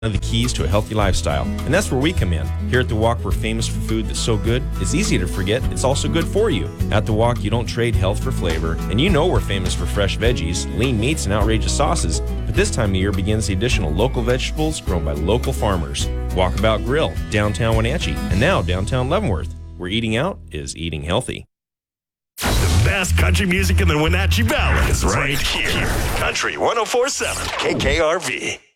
of the keys to a healthy lifestyle, and that's where we come in. Here at The Walk, we're famous for food that's so good, it's easy to forget it's also good for you. At The Walk, you don't trade health for flavor, and you know we're famous for fresh veggies, lean meats, and outrageous sauces, but this time of year begins the additional local vegetables grown by local farmers. Walkabout Grill, downtown Wenatchee, and now downtown Leavenworth, where eating out is eating healthy. The best country music in the Wenatchee Valley is right here. Country 104.7 KKRV.